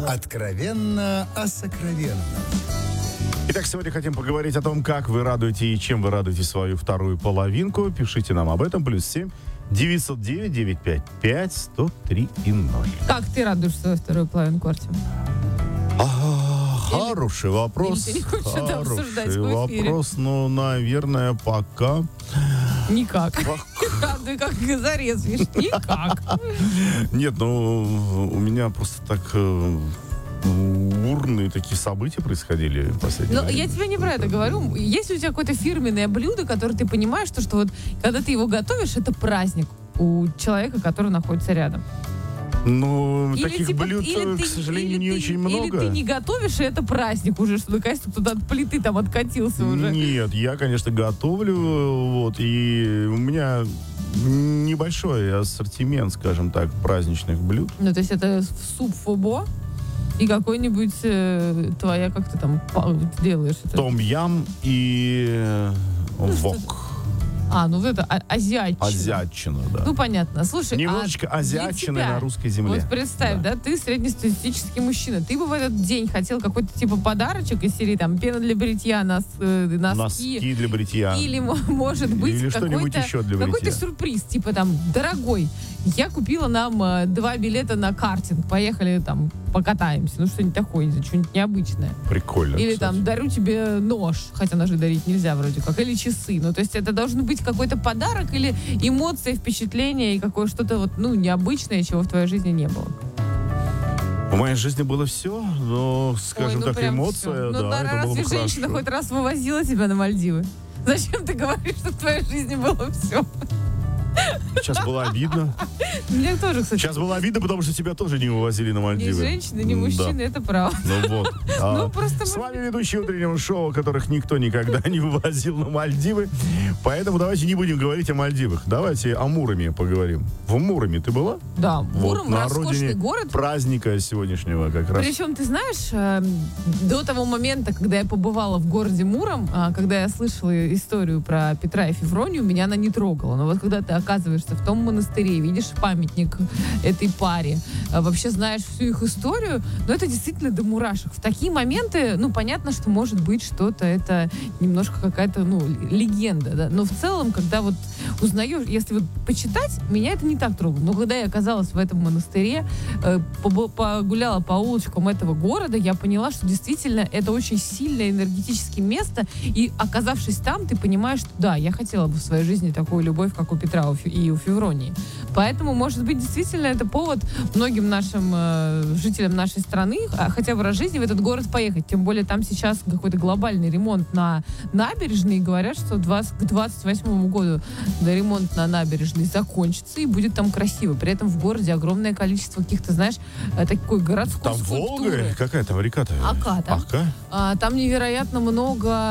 Откровенно о сокровенном. Итак, сегодня хотим поговорить о том, как вы радуете и чем вы радуете свою вторую половинку. Пишите нам об этом. +7 909 955 103 и 0. Как ты радуешь свою вторую половинку, Артем? Хороший вопрос. Или ты не хочешь это обсуждать в эфире? Вопрос, ну, наверное, пока... Никак. Радуй, как газорез, видишь, никак. Нет, ну, у меня просто так... бурные такие события происходили в последнее время. Но я тебе не про это говорю. Есть у тебя какое-то фирменное блюдо, которое ты понимаешь, что вот когда ты его готовишь, это праздник у человека, который находится рядом? Ну, или таких типа, блюд, к сожалению, не очень много. Или ты не готовишь, и это праздник уже, что наконец-то туда от плиты там откатился уже. Нет, я, конечно, готовлю, вот, и у меня небольшой ассортимент, скажем так, праздничных блюд. Ну, то есть это суп фобо и какой-нибудь твоя, как ты там делаешь это? Том-ям и вок. Ну это азиатчина. Азиатчина, да. Ну, понятно. Слушай, немножечко азиатчины на русской земле. Вот представь, да, ты среднестатистический мужчина. Ты бы в этот день хотел какой-то типа подарочек из серии там пена для бритья, носки для бритья. Или, может быть, или что-нибудь еще для бритья. Какой-то сюрприз, типа там, дорогой, я купила нам 2 билета на картинг, поехали там покатаемся. Ну, что-нибудь такое, что-нибудь необычное. Прикольно, или кстати. там, дарю тебе нож, хотя ножи дарить нельзя вроде как, или часы. Ну, то есть это должен быть какой-то подарок или эмоции, впечатления и какое что-то вот, необычное, чего в твоей жизни не было. В моей жизни было все, но, скажем так, эмоция, все. да, это было бы разве женщина хоть раз вывозила тебя на Мальдивы? Зачем ты говоришь, что в твоей жизни было все? Сейчас было обидно. Мне тоже, кстати. Сейчас было обидно, потому что тебя тоже не вывозили на Мальдивы. Ни женщины, ни мужчины, это правда. Ну вот. Просто с вами ведущие утреннего шоу, которых никто никогда не вывозил на Мальдивы. Поэтому давайте не будем говорить о Мальдивах. Давайте о Муроме поговорим. В Муроме ты была? Да, Муром на роскошный родине город. Праздника сегодняшнего как раз. Причем, ты знаешь, до того момента, когда я побывала в городе Муром, когда я слышала историю про Петра и Февронию, меня она не трогала. Но вот когда ты оказываешься в том монастыре, видишь памятник этой паре, вообще знаешь всю их историю, но это действительно до мурашек. В такие моменты, понятно, что может быть что-то, это немножко какая-то, легенда, да? Но в целом, когда вот узнаешь, если вот почитать, меня это не так трогало. Но когда я оказалась в этом монастыре, погуляла по улочкам этого города, я поняла, что действительно это очень сильное энергетическое место, и оказавшись там, ты понимаешь, что да, я хотела бы в своей жизни такую любовь, как у Петра и у Февронии. Поэтому, может быть, действительно это повод многим нашим жителям нашей страны хотя бы раз в жизни в этот город поехать. Тем более там сейчас какой-то глобальный ремонт на набережной, и говорят, что к 28 году ремонт на набережной закончится, и будет там красиво. При этом в городе огромное количество каких-то, знаешь, такой городской там скульптуры. Волга? Какая там река-то? Ака. Там невероятно много